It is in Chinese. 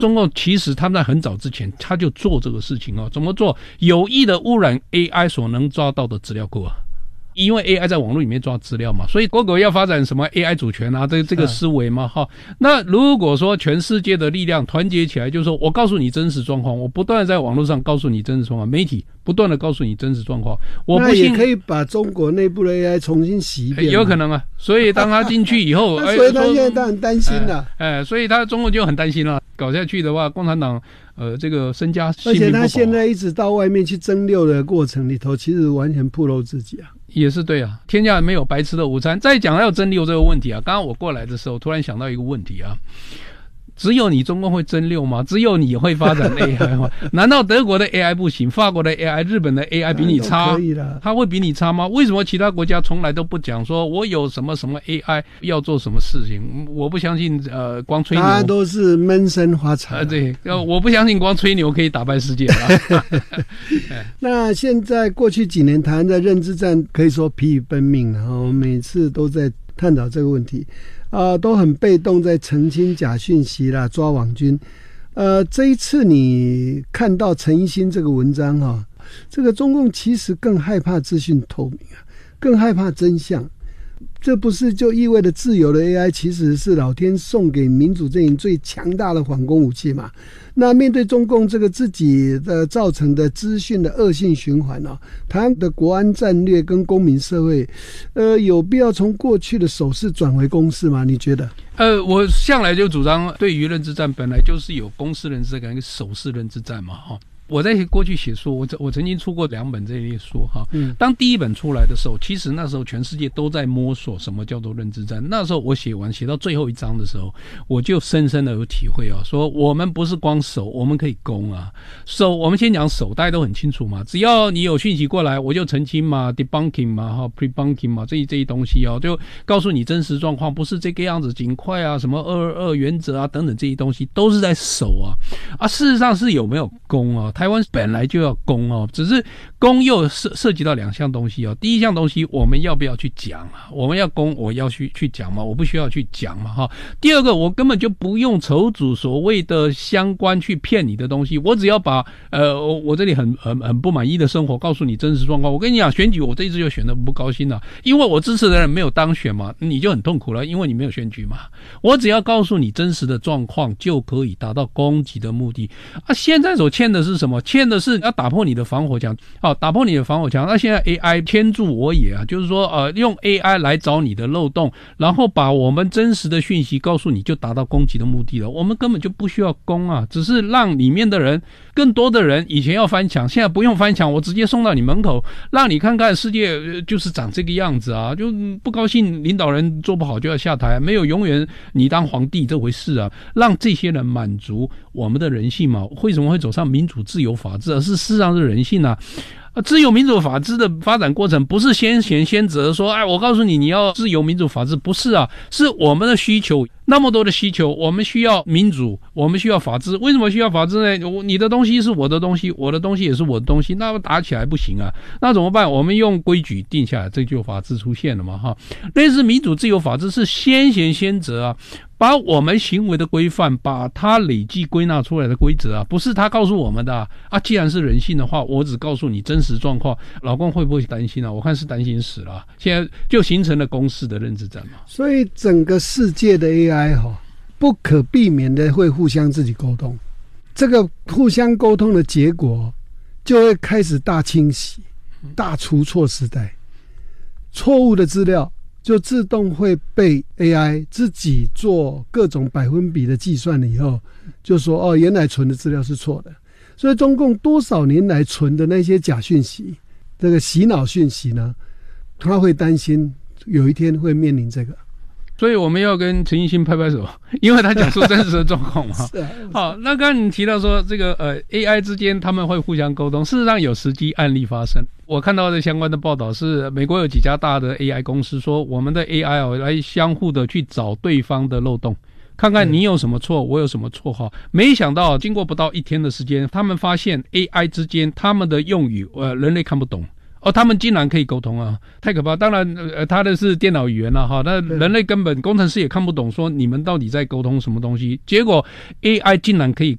中共其实他们在很早之前他就做这个事情怎么做？有意的污染 AI 所能抓到的资料库因为 AI 在网络里面抓资料嘛，所以Google要发展什么 AI 主权这个思维嘛那如果说全世界的力量团结起来，就是说我告诉你真实状况，我不断的在网络上告诉你真实状况，媒体不断的告诉你真实状况，我不信那也可以把中国内部的 AI 重新洗一遍有可能啊。所以当他进去以后所以他现在当然担心了所以他中国就很担心了，搞下去的话共产党这个身家性命不保， 而且他现在一直到外面去争溜的过程里头，其实完全暴露自己也是对啊，天下没有白吃的午餐。再讲要蒸馏这个问题刚刚我过来的时候突然想到一个问题只有你中共会蒸馏吗？只有你会发展 AI 吗？难道德国的 AI 不行？法国的 AI、日本的 AI 比你差？他会比你差吗？为什么其他国家从来都不讲说我有什么什么 AI 要做什么事情？我不相信光吹牛， 他都是闷声发财对，我不相信光吹牛可以打败世界那现在过去几年台湾在认知战可以说疲于奔命了每次都在探讨这个问题都很被动，在澄清假讯息啦，抓网军。这一次你看到陈一新这个文章这个中共其实更害怕资讯透明更害怕真相。这不是就意味着自由的 AI 其实是老天送给民主阵营最强大的反攻武器嘛？那面对中共这个自己的造成的资讯的恶性循环台湾的国安战略跟公民社会有必要从过去的守势转为攻势吗？你觉得？ 我向来就主张对于认知战本来就是有攻势认知战跟守势认知战嘛我在过去写书，我曾经出过2本这类书当第一本出来的时候，其实那时候全世界都在摸索什么叫做认知战。那时候我写到最后一章的时候，我就深深的有体会说我们不是光守，我们可以攻守我们先讲守，大家都很清楚嘛，只要你有讯息过来，我就澄清嘛 ，debunking 嘛，pre-bunking 嘛，这些东西就告诉你真实状况不是这个样子，尽快什么222原则等等这些东西都是在守事实上是有没有攻台湾本来就要攻只是攻又涉及到2项东西第一项东西我们要不要去讲我们要攻，我要去讲吗？我不需要去讲嘛第二个，我根本就不用筹组所谓的相关去骗你的东西，我只要把我这里很不满意的生活告诉你真实状况。我跟你讲，选举我这一次就选得不高兴了，因为我支持的人没有当选嘛，你就很痛苦了，因为你没有选举嘛。我只要告诉你真实的状况就可以达到攻击的目的现在所欠的是什么？欠的是要打破你的防火墙打破你的防火墙。那现在 AI 天助我也就是说用 AI 来找你的漏洞，然后把我们真实的讯息告诉你，就达到攻击的目的了。我们根本就不需要攻只是让里面的人，更多的人以前要翻墙，现在不用翻墙，我直接送到你门口，让你看看世界就是长这个样子就不高兴领导人做不好就要下台，没有永远你当皇帝这回事让这些人满足我们的人性嘛。为什么会走上民主自由法治？而是事实上是人性自由民主法治的发展过程不是先贤先哲说我告诉你你要自由民主法治，不是是我们的需求，那么多的需求，我们需要民主，我们需要法治。为什么需要法治呢？你的东西是我的东西，我的东西也是我的东西，那打起来不行那怎么办？我们用规矩定下来，这就法治出现了嘛类似民主自由法治是先贤先哲把我们行为的规范，把它累计归纳出来的规则不是他告诉我们的既然是人性的话，我只告诉你真实状况。老公会不会担心我看是担心死了现在就形成了公式的认知战嘛。 所以整个世界的 AI 不可避免的会互相自己沟通，这个互相沟通的结果就会开始大清洗、大除错时代，错误的资料就自动会被 AI 自己做各种百分比的计算了以后，就说原来存的资料是错的。所以中共多少年来存的那些假讯息，这个洗脑讯息呢，他会担心有一天会面临这个。 所以我们要跟陈奕迅拍拍手，因为他讲出真实的状况嘛。好，那刚刚你提到说这个AI 之间他们会互相沟通，事实上有实际案例发生。我看到的相关的报道是，美国有几家大的 AI 公司说，我们的 AI 来相互的去找对方的漏洞，看看你有什么错，我有什么错没想到经过不到1天的时间，他们发现 AI 之间他们的用语人类看不懂他们竟然可以沟通啊，太可怕！当然，他的是电脑语言了哈，那人类根本工程师也看不懂，说你们到底在沟通什么东西。结果 AI 竟然可以